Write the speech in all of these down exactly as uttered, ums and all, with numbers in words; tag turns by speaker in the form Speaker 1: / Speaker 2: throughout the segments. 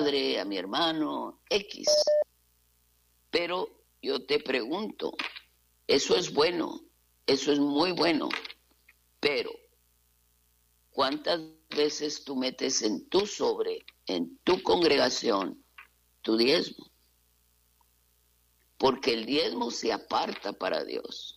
Speaker 1: padre, a mi hermano, X. Pero yo te pregunto, eso es bueno, eso es muy bueno, pero ¿cuántas veces tú metes en tu sobre, en tu congregación, tu diezmo? Porque el diezmo se aparta para Dios.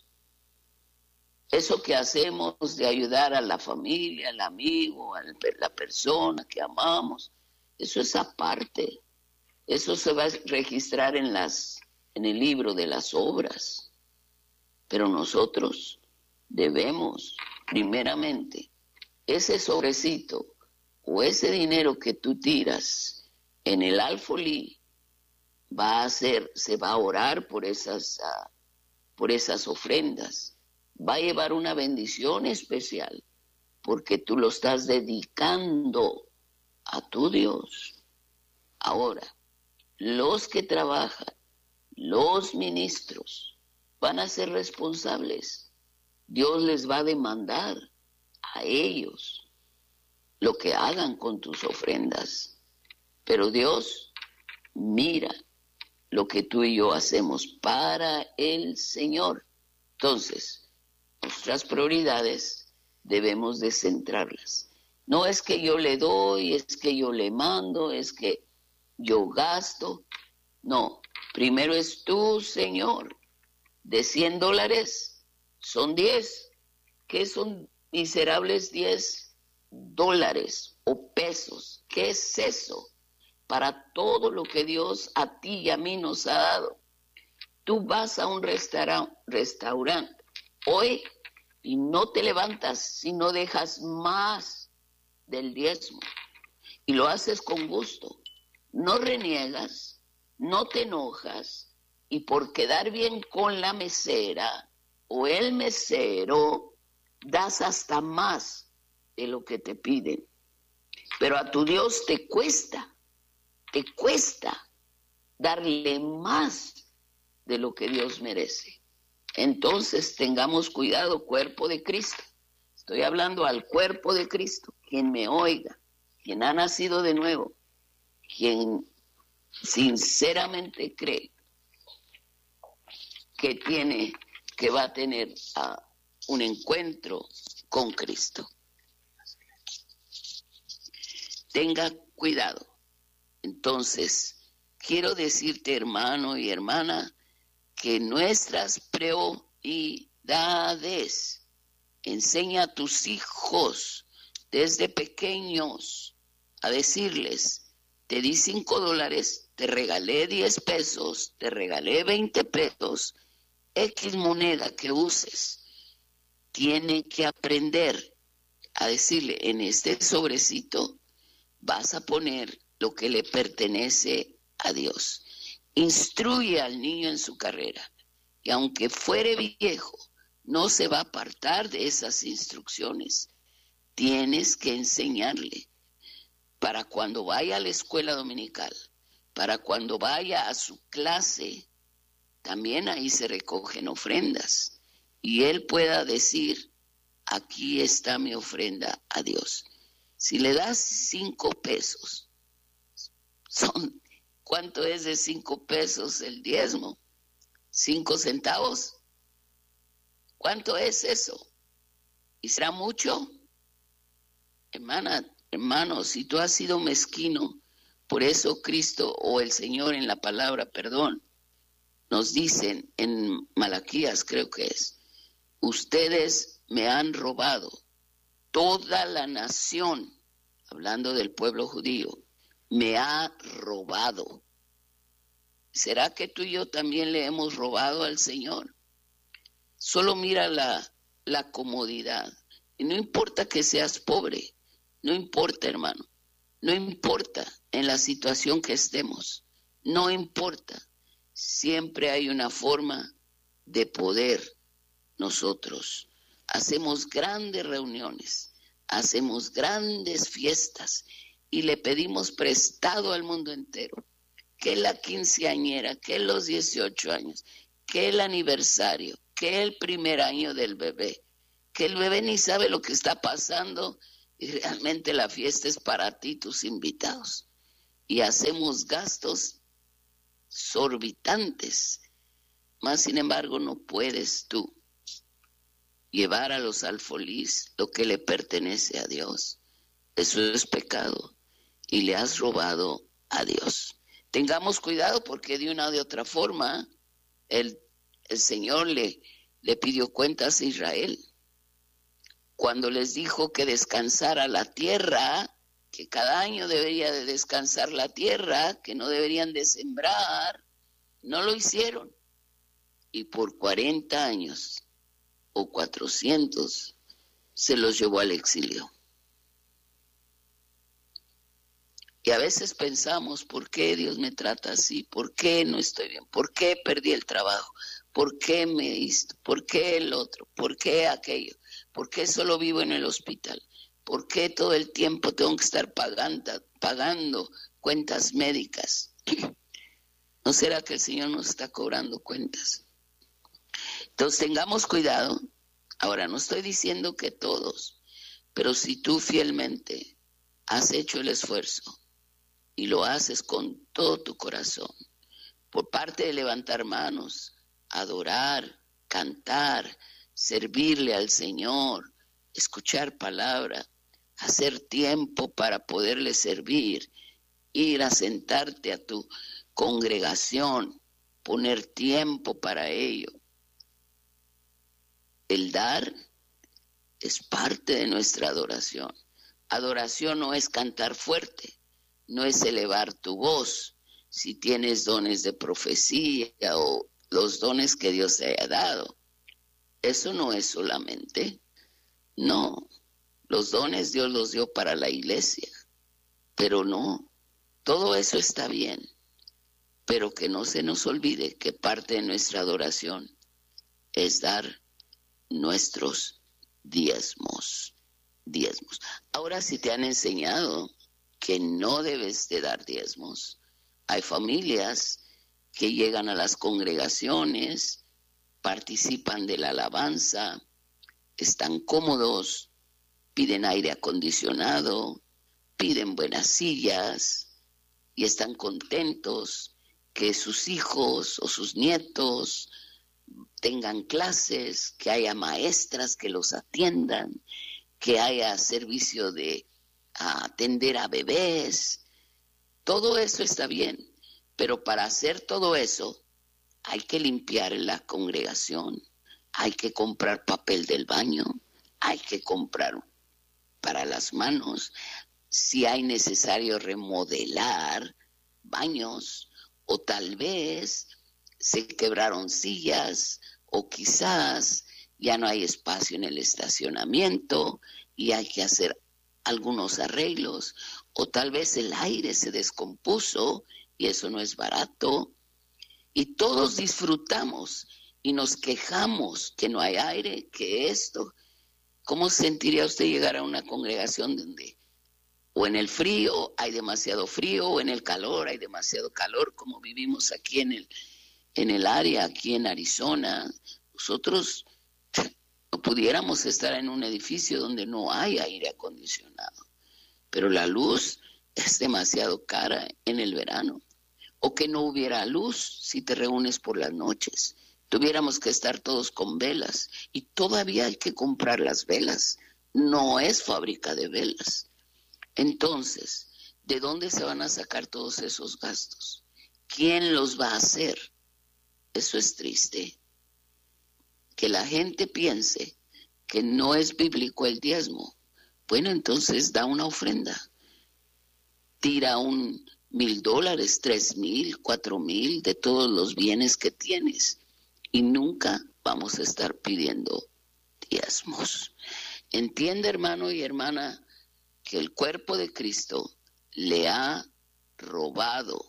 Speaker 1: Eso que hacemos de ayudar a la familia, al amigo, a la persona que amamos, eso es aparte. Eso se va a registrar en las, en el libro de las obras. Pero nosotros debemos, primeramente, ese sobrecito o ese dinero que tú tiras en el alfolí, va a ser, se va a orar por esas, uh, por esas ofrendas. Va a llevar una bendición especial porque tú lo estás dedicando a tu Dios. Ahora, los que trabajan, los ministros, van a ser responsables. Dios les va a demandar a ellos lo que hagan con tus ofrendas. Pero Dios mira lo que tú y yo hacemos para el Señor. Entonces, nuestras prioridades debemos de centrarlas. No es que yo le doy, es que yo le mando, es que yo gasto. No, primero es tú, Señor. De cien dólares son diez. ¿Qué son miserables diez dólares o pesos? ¿Qué es eso para todo lo que Dios a ti y a mí nos ha dado? Tú vas a un restaurante, restaurante hoy y no te levantas si no dejas más del diezmo. Y lo haces con gusto. No reniegas, no te enojas, y por quedar bien con la mesera o el mesero, das hasta más de lo que te piden. Pero a tu Dios te cuesta, te cuesta darle más de lo que Dios merece. Entonces tengamos cuidado, cuerpo de Cristo. Estoy hablando al cuerpo de Cristo, quien me oiga, quien ha nacido de nuevo, quien sinceramente cree que tiene, que va a tener uh, un encuentro con Cristo. Tenga cuidado. Entonces, quiero decirte, hermano y hermana, que nuestras prioridades, enseña a tus hijos desde pequeños a decirles: te di cinco dólares, te regalé diez pesos, te regalé veinte pesos, X moneda que uses. Tiene que aprender a decirle: en este sobrecito vas a poner lo que le pertenece a Dios. Instruye al niño en su carrera, y aunque fuere viejo, no se va a apartar de esas instrucciones. Tienes que enseñarle para cuando vaya a la escuela dominical, para cuando vaya a su clase, también ahí se recogen ofrendas, y él pueda decir: aquí está mi ofrenda a Dios. Si le das cinco pesos, son, ¿cuánto es de cinco pesos el diezmo? ¿Cinco centavos? ¿Cuánto es eso? ¿Y será mucho? Hermana, hermano, si tú has sido mezquino, por eso Cristo o el Señor en la palabra, perdón, nos dicen en Malaquías, creo que es: ustedes me han robado. Toda la nación, hablando del pueblo judío, me ha robado. ¿Será que tú y yo también le hemos robado al Señor? Solo mira la, la comodidad. Y no importa que seas pobre, no importa, hermano, no importa en la situación que estemos, no importa. Siempre hay una forma de poder. Nosotros hacemos grandes reuniones, hacemos grandes fiestas y le pedimos prestado al mundo entero. Que la quinceañera, que los dieciocho años, que el aniversario, que el primer año del bebé, que el bebé ni sabe lo que está pasando y realmente la fiesta es para ti, tus invitados. y hacemos gastos exorbitantes. Mas, sin embargo, no puedes tú llevar a los alfolís lo que le pertenece a Dios. Eso es pecado y le has robado a Dios. Tengamos cuidado porque de una o de otra forma el, el Señor le, le pidió cuentas a Israel. Cuando les dijo que descansara la tierra, que cada año debería de descansar la tierra, que no deberían de sembrar, no lo hicieron. Y por cuarenta años o cuatrocientos se los llevó al exilio. Y a veces pensamos, ¿por qué Dios me trata así? ¿Por qué no estoy bien? ¿Por qué perdí el trabajo? ¿Por qué me hizo? ¿Por qué el otro? ¿Por qué aquello? ¿Por qué solo vivo en el hospital? ¿Por qué todo el tiempo tengo que estar pagando, pagando cuentas médicas? ¿No será que el Señor nos está cobrando cuentas? Entonces tengamos cuidado. Ahora, no estoy diciendo que todos, pero si tú fielmente has hecho el esfuerzo y lo haces con todo tu corazón, por parte de levantar manos, adorar, cantar, servirle al Señor, escuchar palabra, hacer tiempo para poderle servir, ir a sentarte a tu congregación, poner tiempo para ello. El dar es parte de nuestra adoración. Adoración no es cantar fuerte, no es elevar tu voz. Si tienes dones de profecía o los dones que Dios te haya dado, eso no es solamente. No, los dones Dios los dio para la iglesia, pero no, todo eso está bien, pero que no se nos olvide que parte de nuestra adoración es dar nuestros diezmos, diezmos. Ahora, si te han enseñado que no debes de dar diezmos, hay familias que llegan a las congregaciones, participan de la alabanza, están cómodos, piden aire acondicionado, piden buenas sillas y están contentos que sus hijos o sus nietos tengan clases, que haya maestras que los atiendan, que haya servicio de atender a bebés. Todo eso está bien, pero para hacer todo eso hay que limpiar la congregación, hay que comprar papel del baño, hay que comprar para las manos, si hay necesario remodelar baños, o tal vez se quebraron sillas, o quizás ya no hay espacio en el estacionamiento y hay que hacer algunos arreglos, o tal vez el aire se descompuso y eso no es barato. Y todos disfrutamos y nos quejamos que no hay aire, que esto. ¿Cómo sentiría usted llegar a una congregación donde o en el frío hay demasiado frío, o en el calor hay demasiado calor, como vivimos aquí en el, en el área, aquí en Arizona? Nosotros no pudiéramos estar en un edificio donde no hay aire acondicionado, pero la luz es demasiado cara en el verano. O que no hubiera luz si te reúnes por las noches. Tuviéramos que estar todos con velas y todavía hay que comprar las velas. No es fábrica de velas. Entonces, ¿de dónde se van a sacar todos esos gastos? ¿Quién los va a hacer? Eso es triste. Que la gente piense que no es bíblico el diezmo. Bueno, entonces da una ofrenda. Tira un mil dólares, tres mil, cuatro mil de todos los bienes que tienes. Y nunca vamos a estar pidiendo diezmos. Entiende, hermano y hermana, que el cuerpo de Cristo le ha robado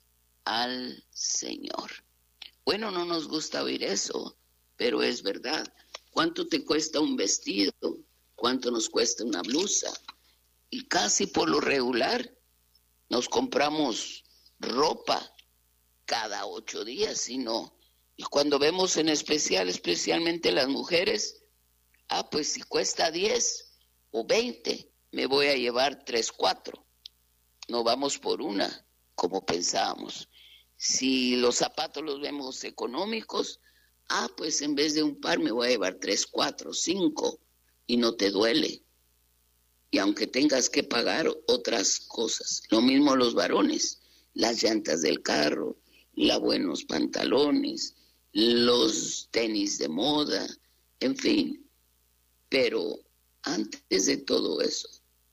Speaker 1: al Señor. Bueno, no nos gusta oír eso, pero es verdad. ¿Cuánto te cuesta un vestido? ¿Cuánto nos cuesta una blusa? Y casi por lo regular nos compramos ropa cada ocho días, si no. Y cuando vemos en especial, especialmente las mujeres, ah, pues si cuesta diez o veinte, me voy a llevar tres, cuatro. No vamos por una. como pensábamos. Si los zapatos los vemos económicos, ah, pues en vez de un par me voy a llevar tres, cuatro, cinco y no te duele. Y aunque tengas que pagar otras cosas, lo mismo los varones, las llantas del carro, los buenos pantalones, los tenis de moda, en fin. Pero antes de todo eso,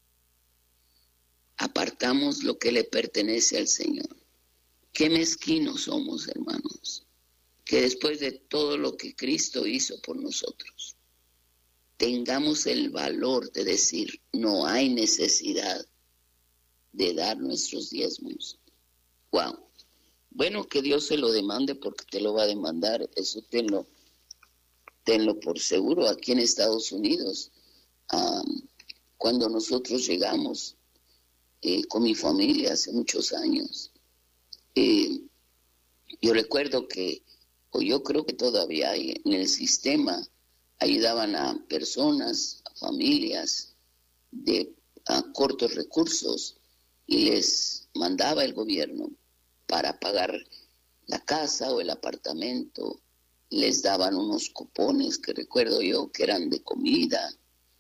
Speaker 1: apartamos lo que le pertenece al Señor. Qué mezquinos somos, hermanos, que después de todo lo que Cristo hizo por nosotros, tengamos el valor de decir, no hay necesidad de dar nuestros diezmos. Wow. Bueno, que Dios se lo demande porque te lo va a demandar, eso tenlo, tenlo por seguro. Aquí en Estados Unidos, um, cuando nosotros llegamos eh, con mi familia hace muchos años, eh, yo recuerdo que, o yo creo que todavía hay en el sistema, ayudaban a personas, a familias de a cortos recursos y les mandaba el gobierno para pagar la casa o el apartamento. Les daban unos cupones que recuerdo yo que eran de comida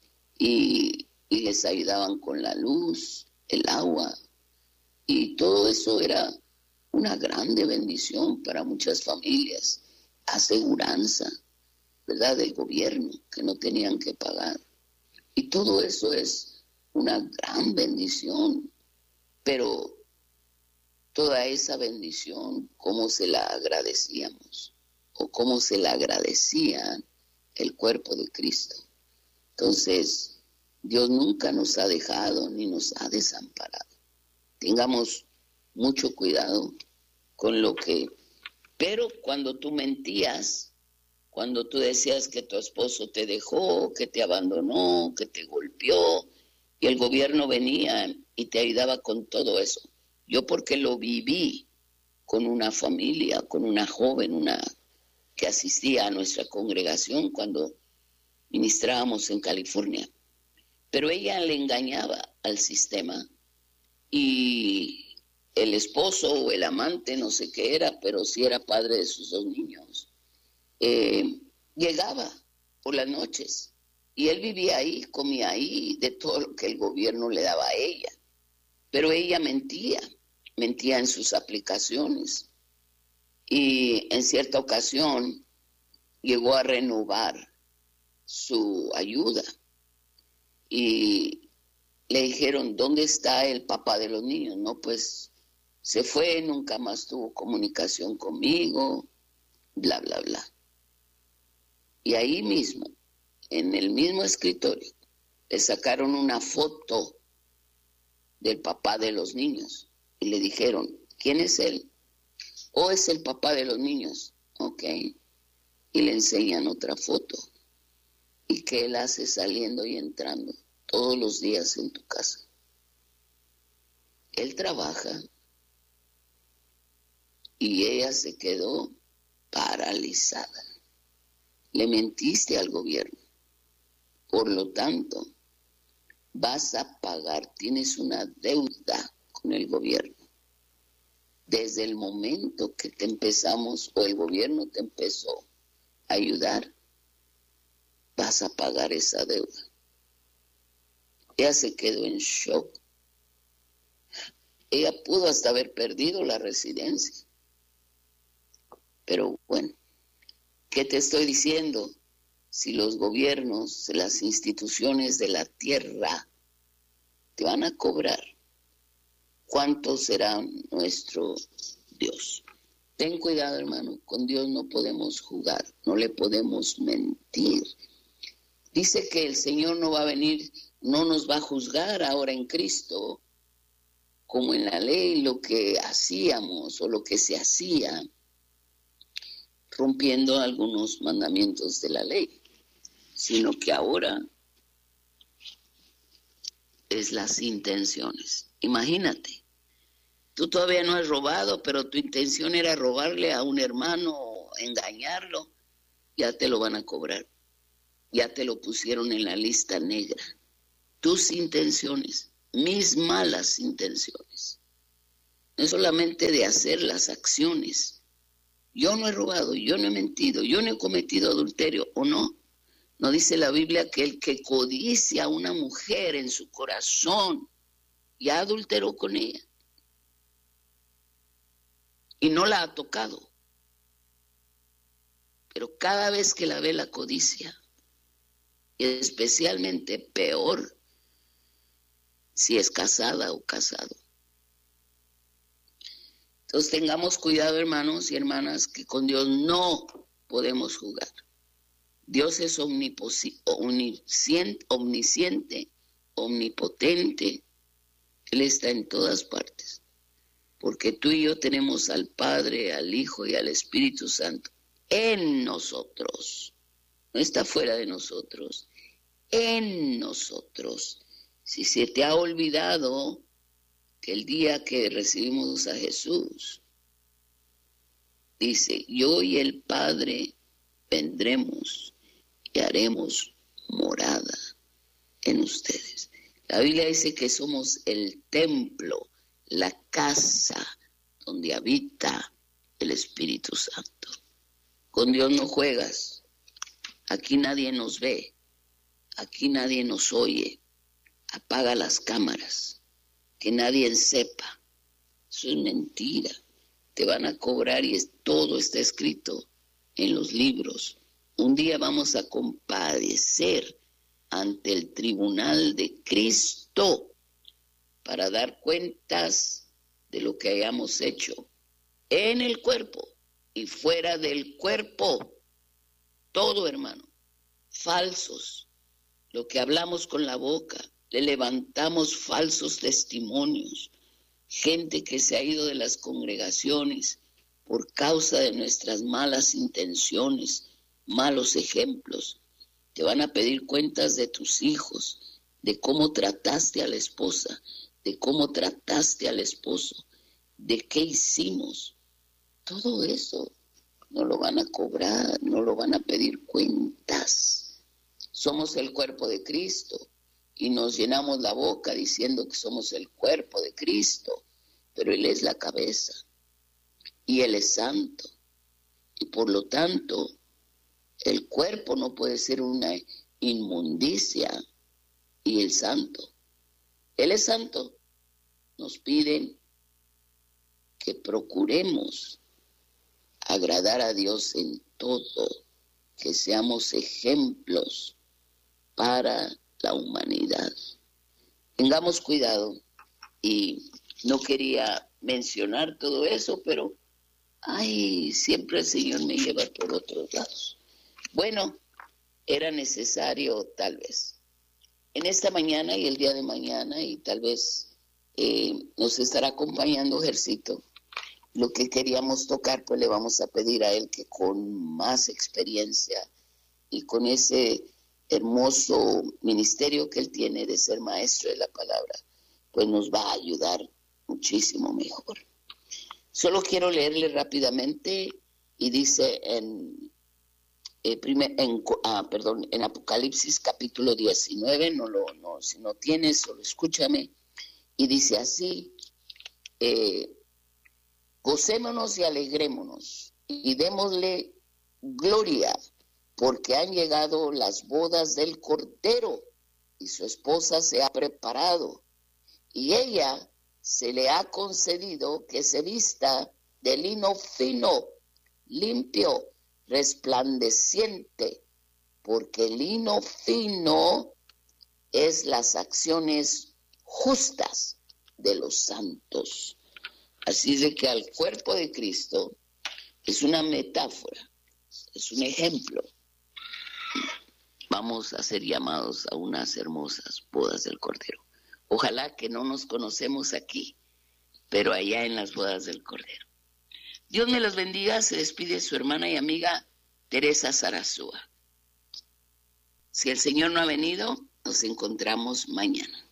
Speaker 1: y, y les ayudaban con la luz, el agua, y todo eso era una grande bendición para muchas familias, aseguranza, ¿verdad?, del gobierno, que no tenían que pagar. Y todo eso es una gran bendición, pero toda esa bendición, ¿cómo se la agradecíamos? ¿O cómo se la agradecía el cuerpo de Cristo? Entonces, Dios nunca nos ha dejado ni nos ha desamparado. Tengamos mucho cuidado con lo que... Pero cuando tú mentías, cuando tú decías que tu esposo te dejó, que te abandonó, que te golpeó, y el gobierno venía y te ayudaba con todo eso. Yo porque lo viví con una familia, con una joven, una que asistía a nuestra congregación cuando ministrábamos en California. Pero ella le engañaba al sistema y el esposo o el amante, no sé qué era, pero sí era padre de sus dos niños, eh, llegaba por las noches y él vivía ahí, comía ahí de todo lo que el gobierno le daba a ella. Pero ella mentía, mentía en sus aplicaciones y en cierta ocasión llegó a renovar su ayuda y le dijeron, ¿dónde está el papá de los niños? No, pues se fue, nunca más tuvo comunicación conmigo, bla, bla, bla. Y ahí mismo, en el mismo escritorio, le sacaron una foto del papá de los niños y le dijeron, ¿quién es él? ¿O es el papá de los niños? Ok. Y le enseñan otra foto. ¿Y qué él hace saliendo y entrando todos los días en tu casa? Él trabaja y ella se quedó paralizada. Le mentiste al gobierno. Por lo tanto, vas a pagar, tienes una deuda con el gobierno. Desde el momento que te empezamos o el gobierno te empezó a ayudar, vas a pagar esa deuda. Ella se quedó en shock. Ella pudo hasta haber perdido la residencia. Pero bueno, ¿qué te estoy diciendo? Si los gobiernos, las instituciones de la tierra te van a cobrar, ¿cuánto será nuestro Dios? Ten cuidado, hermano, con Dios no podemos jugar, no le podemos mentir. Dice que el Señor no va a venir, no nos va a juzgar ahora en Cristo, como en la ley lo que hacíamos o lo que se hacía, rompiendo algunos mandamientos de la ley, sino que ahora es las intenciones. Imagínate, tú todavía no has robado, pero tu intención era robarle a un hermano o engañarlo, ya te lo van a cobrar, ya te lo pusieron en la lista negra. Tus intenciones, mis malas intenciones. no es solamente de hacer las acciones. Yo no he robado, yo no he mentido, yo no he cometido adulterio, ¿o no? ¿No dice la Biblia que el que codicia a una mujer en su corazón ya adulteró con ella? Y no la ha tocado. Pero cada vez que la ve la codicia, y especialmente peor si es casada o casado. Entonces tengamos cuidado, hermanos y hermanas, que con Dios no podemos jugar. Dios es omnisciente, omnisciente, omnipotente. Él está en todas partes. Porque tú y yo tenemos al Padre, al Hijo y al Espíritu Santo en nosotros. No está fuera de nosotros, en nosotros. Si se te ha olvidado que el día que recibimos a Jesús, dice, yo y el Padre vendremos y haremos morada en ustedes. La Biblia dice que somos el templo, la casa donde habita el Espíritu Santo. Con Dios no juegas. Aquí nadie nos ve. Aquí nadie nos oye. Apaga las cámaras. Que nadie sepa. Eso es mentira. Te van a cobrar y es, todo está escrito en los libros. Un día vamos a compadecer ante el tribunal de Cristo para dar cuentas de lo que hayamos hecho en el cuerpo y fuera del cuerpo. Todo, hermano. Falsos. Lo que hablamos con la boca. Le levantamos falsos testimonios. Gente que se ha ido de las congregaciones por causa de nuestras malas intenciones, malos ejemplos. Te van a pedir cuentas de tus hijos, de cómo trataste a la esposa, de cómo trataste al esposo, de qué hicimos. Todo eso no lo van a cobrar, no lo van a pedir cuentas. Somos el cuerpo de Cristo y nos llenamos la boca diciendo que somos el cuerpo de Cristo, pero Él es la cabeza y Él es santo. Y por lo tanto, el cuerpo no puede ser una inmundicia y el santo. Él es santo. Nos piden que procuremos agradar a Dios en todo, que seamos ejemplos para la humanidad. Tengamos cuidado, y no quería mencionar todo eso, pero ay, siempre el Señor me lleva por otros lados. Bueno, era necesario tal vez. En esta mañana y el día de mañana, y tal vez eh, nos estará acompañando Jercito. Lo que queríamos tocar, pues le vamos a pedir a él que con más experiencia y con ese hermoso ministerio que él tiene de ser maestro de la palabra, pues nos va a ayudar muchísimo mejor. Solo quiero leerle rápidamente, y dice en, eh, primer, en, ah, perdón, en Apocalipsis capítulo diecinueve, no lo, no, si no tienes, solo escúchame, y dice así, eh, gocémonos y alegrémonos, y démosle gloria, porque han llegado las bodas del Cordero, y su esposa se ha preparado, y ella se le ha concedido que se vista de lino fino, limpio, resplandeciente, porque el lino fino es las acciones justas de los santos. Así de que al cuerpo de Cristo es una metáfora, es un ejemplo. Vamos a ser llamados a unas hermosas bodas del Cordero. Ojalá que no nos conocemos aquí, pero allá en las bodas del Cordero. Dios me los bendiga. Se despide su hermana y amiga Teresa Sarazúa. Si el Señor no ha venido, nos encontramos mañana.